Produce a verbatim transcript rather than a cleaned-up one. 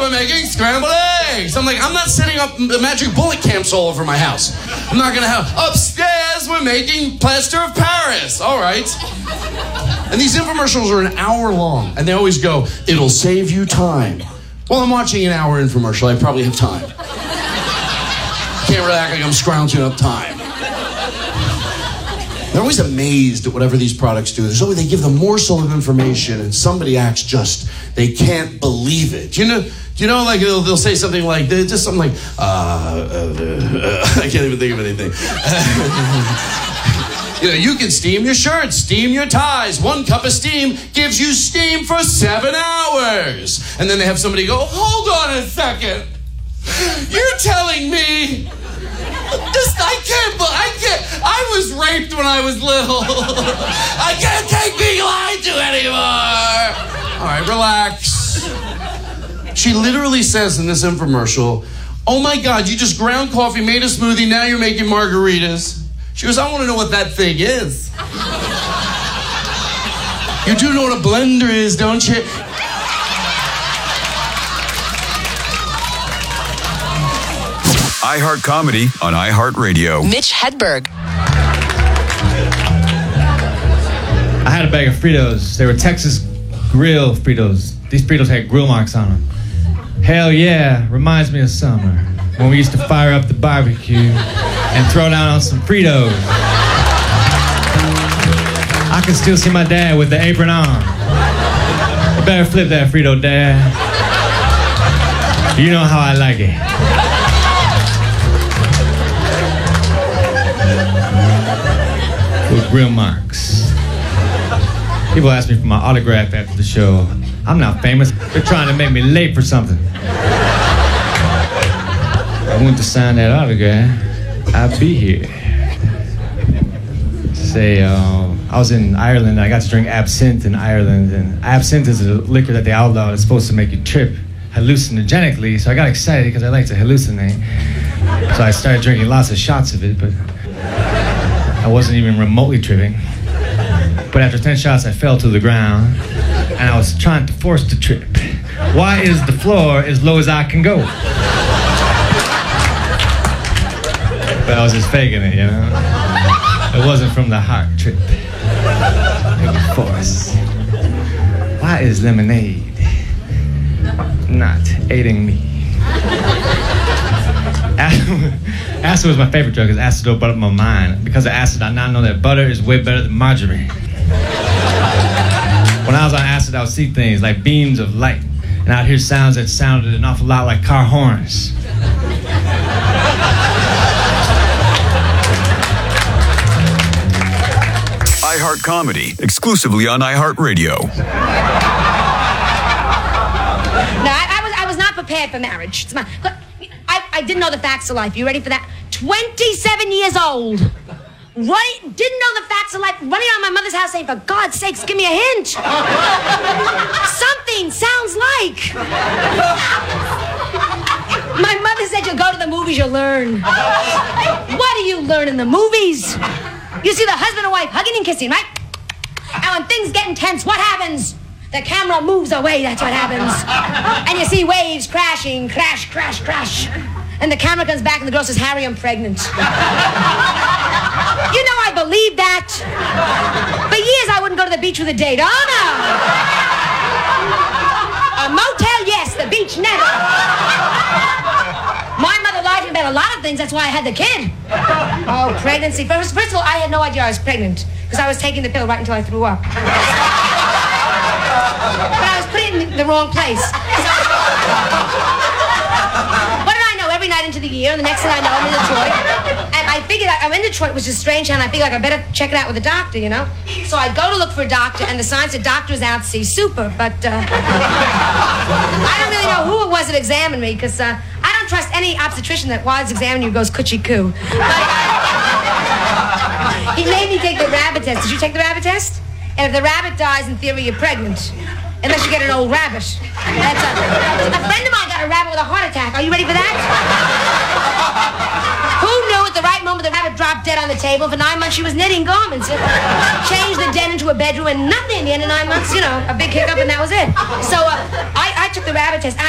we're making scrambled eggs. I'm like, I'm not setting up magic bullet camps all over my house. I'm not gonna have, upstairs we're making plaster of Paris. All right. And these infomercials are an hour long, and they always go, it'll save you time. Well, I'm watching an hour infomercial. I probably have time. Can't really act like I'm scrounging up time. They're always amazed at whatever these products do. There's always, they give them morsel of information, and somebody acts just, they can't believe it. You know, do you know, like, they'll, they'll say something like, just something like, uh, uh, uh, I can't even think of anything. You know, you can steam your shirts, steam your ties. One cup of steam gives you steam for seven hours. And then they have somebody go, hold on a second. You're telling me, just, I can't, I can't, I was raped when I was little. I can't take being lied to anymore. All right, relax. She literally says in this infomercial, oh my God, you just ground coffee, made a smoothie, now you're making margaritas. She goes, I want to know what that thing is. You do know what a blender is, don't you? iHeart Comedy on iHeartRadio. Mitch Hedberg. I had a bag of Fritos. They were Texas grill Fritos. These Fritos had grill marks on them. Hell yeah, reminds me of summer when we used to fire up the barbecue and throw down on some Fritos. I can still see my dad with the apron on. You better flip that Frito, Dad. You know how I like it. With grill marks. People ask me for my autograph after the show. I'm not famous. They're trying to make me late for something. If I went to sign that autograph, I'd be here. Say, uh, I was in Ireland and I got to drink absinthe in Ireland. And absinthe is a liquor that they outlawed. It's supposed to make you trip hallucinogenically. So I got excited because I like to hallucinate. So I started drinking lots of shots of it, but I wasn't even remotely tripping. But after ten shots, I fell to the ground and I was trying to force the trip. Why is the floor as low as I can go? But I was just faking it, you know? It wasn't from the heart trip. It was force. Why is lemonade not aiding me? Acid was my favorite drug because acid opened up my mind. Because of acid, I now know that butter is way better than margarine. When I was on acid, I would see things like beams of light, and I'd hear sounds that sounded an awful lot like car horns. iHeart Comedy, exclusively on iHeartRadio. No, I, I was I was not prepared for marriage. It's my, look, I, I didn't know the facts of life. You ready for that? twenty-seven years old. Right? Didn't know the facts of life. Running around my mother's house saying, for God's sakes, give me a hint. Something sounds like. My mother said, you'll go to the movies, you'll learn. What do you learn in the movies? You see the husband and wife hugging and kissing, right? And when things get intense, what happens? The camera moves away, that's what happens. And you see waves crashing, crash, crash, crash. And the camera comes back and the girl says, Harry, I'm pregnant. You know I believed that. For years I wouldn't go to the beach with a date. Oh, no. A motel, yes. The beach, never. My mother lied to me about a lot of things. That's why I had the kid. Oh, pregnancy. First, first of all, I had no idea I was pregnant because I was taking the pill right until I threw up. But I was putting it in the wrong place. What did I know? Every night into the year, and the next thing I know, I'm in Detroit. And I figured I, I'm in Detroit, which is strange, and I figured like, I better check it out with a doctor, you know? So I go to look for a doctor, and the sign said, doctor's out, see super, but uh, I don't really know who it was that examined me, because uh, I don't trust any obstetrician that while he's examining you goes coochie coo. He made me take the rabbit test. Did you take the rabbit test? And if the rabbit dies, in theory, you're pregnant. Unless you get an old rabbit. That's a, a friend of mine got a rabbit with a heart attack. Are you ready for that? Who knew at the right moment the rabbit dropped dead on the table? For nine months she was knitting garments. Changed the den into a bedroom and nothing at the end of nine months, you know, a big hiccup and that was it. So uh, I, I took the rabbit test.